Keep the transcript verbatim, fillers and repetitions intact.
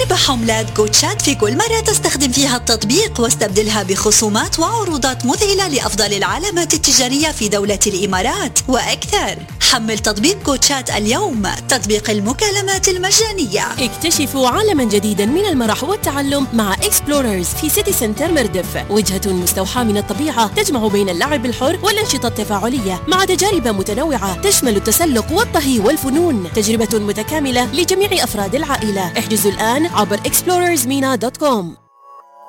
واربح عملات كوتشات في كل مرة تستخدم فيها التطبيق، واستبدلها بخصومات وعروضات مذهلة لأفضل العلامات التجارية في دولة الإمارات وأكثر. حمل تطبيق كوتشات اليوم، تطبيق المكالمات المجانية. اكتشفوا عالما جديدا من المرح والتعلم مع إكسبلوررز في سيتي سنتر مردف، وجهة مستوحاة من الطبيعة تجمع بين اللعب الحر والأنشطة التفاعلية مع تجارب متنوعة تشمل التسلق والطهي والفنون. تجربة متكاملة لجميع أفراد العائلة. احجزوا الآن عبر إكسبلوررز مينا دوت كوم.